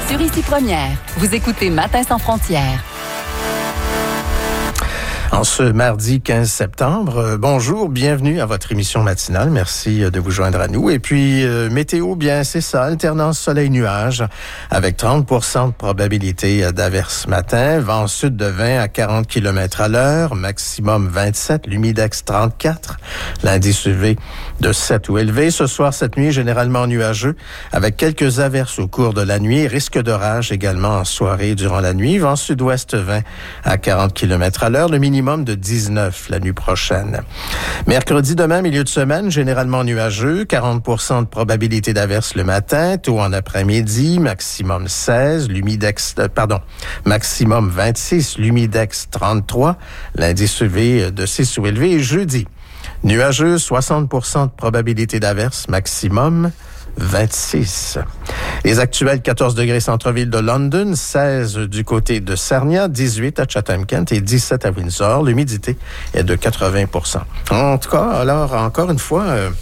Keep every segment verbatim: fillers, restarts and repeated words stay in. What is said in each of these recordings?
Sur Ici Première, vous écoutez Matin sans frontières. En ce mardi quinze septembre, euh, bonjour, bienvenue à votre émission matinale. Merci euh, de vous joindre à nous. Et puis, euh, météo, bien, c'est ça, alternance soleil-nuage avec trente pour cent de probabilité euh, d'averse ce matin. Vent sud de vingt à quarante kilomètres à l'heure, maximum vingt-sept, l'humidex trente-quatre, l'indice U V de sept ou élevé. Ce soir, cette nuit, généralement nuageux avec quelques averses au cours de la nuit. Risque d'orage également en soirée durant la nuit. Vent sud-ouest vingt à quarante kilomètres à l'heure, le minimum de dix-neuf la nuit prochaine. Mercredi demain, milieu de semaine, généralement nuageux, quarante pour cent de probabilité d'averse le matin, tôt en après-midi, maximum seize, l'humidex, euh, pardon, maximum vingt-six, l'humidex trente-trois, l'indice U V de six ou élevé. Et jeudi, nuageux, soixante pour cent de probabilité d'averse, maximum vingt-six. Les actuels quatorze degrés centre-ville de London, seize du côté de Sarnia, dix-huit à Chatham-Kent et dix-sept à Windsor. L'humidité est de quatre-vingts pour cent. En tout cas, alors, encore une fois, euh,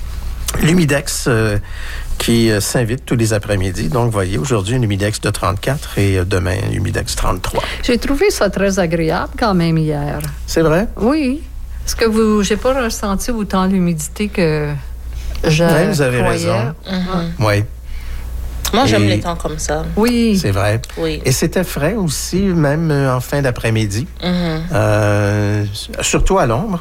l'humidex euh, qui euh, s'invite tous les après-midi. Donc, voyez, aujourd'hui, un humidex de trente-quatre et euh, demain, un humidex trente-trois. J'ai trouvé ça très agréable quand même hier. C'est vrai? Oui. Est-ce que vous... J'ai pas ressenti autant l'humidité que... Je oui, vous avez croyais. raison. Mm-hmm. Oui. Moi, j'aime Et les temps comme ça. Oui. C'est vrai. Oui. Et c'était frais aussi, même en fin d'après-midi. Mm-hmm. Euh, surtout à l'ombre.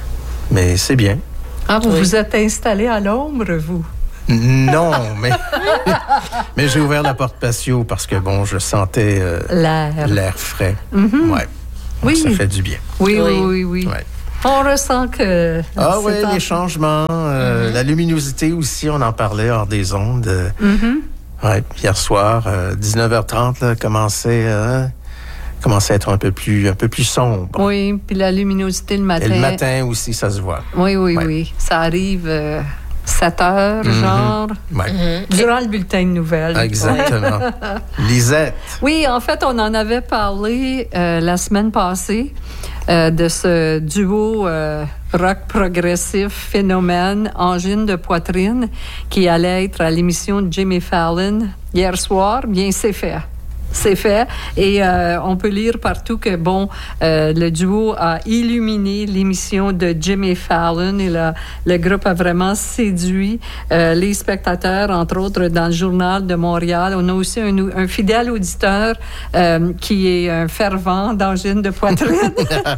Mais c'est bien. Ah, vous Oui. vous êtes installé à l'ombre, vous? Non, mais mais j'ai ouvert la porte patio parce que, bon, je sentais euh, L'air. l'air frais. Mm-hmm. Ouais. Donc, Oui. ça fait du bien. Oui, oui, Oui. oui, oui. Ouais. On ressent que... Ah c'est oui, en- les changements, euh, mm-hmm. la luminosité aussi, on en parlait hors des ondes. Euh, Mm-hmm. ouais, hier soir, euh, dix-neuf heures trente, là, commençait, euh, commençait à être un peu plus, un peu plus sombre. Oui, puis la luminosité le matin. Et le matin aussi, ça se voit. Oui, oui, Ouais. oui. Ça arrive euh, sept heures, Mm-hmm. genre, Ouais. Mm-hmm. durant le bulletin de nouvelles. Exactement. Lisette. Oui, en fait, on en avait parlé euh, la semaine passée euh, de ce duo euh, rock progressif phénomène angine de poitrine qui allait être à l'émission de Jimmy Fallon hier soir. Bien, c'est fait. C'est fait. Et euh, on peut lire partout que, bon, euh, le duo a illuminé l'émission de Jimmy Fallon et le, le groupe a vraiment séduit euh, les spectateurs, entre autres dans le Journal de Montréal. On a aussi un, un fidèle auditeur euh, qui est un fervent d'angine de poitrine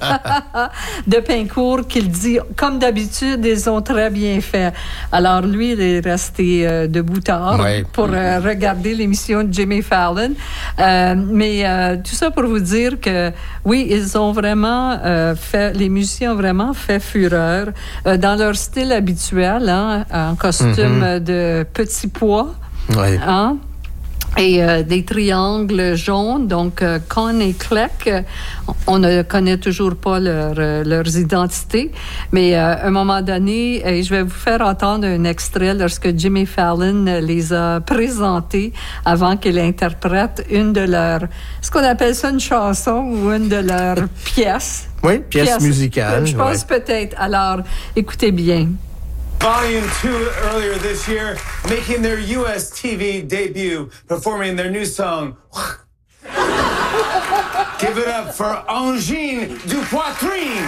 de Pincourt qui le dit, comme d'habitude, ils ont très bien fait. Alors, lui, il est resté euh, debout tard Ouais. pour euh, regarder l'émission de Jimmy Fallon. Euh, mais euh, tout ça pour vous dire que oui, ils ont vraiment euh, fait, les musiciens ont vraiment fait fureur euh, dans leur style habituel, hein, en costume Mm-hmm. de petits pois, Oui. hein, et euh, des triangles jaunes, donc euh, Con et Clec. euh, on ne connaît toujours pas leur, euh, leurs identités, mais euh, à un moment donné, euh, je vais vous faire entendre un extrait lorsque Jimmy Fallon euh, les a présentés avant qu'il interprète une de leurs, ce qu'on appelle ça une chanson ou une de leurs pièces. Oui, pièce, Pièces, musicale. Je pense ouais. peut-être. Alors, écoutez bien. Volume two earlier this year, making their U S T V debut, performing their new song. Give it up for Angine du Poitrine.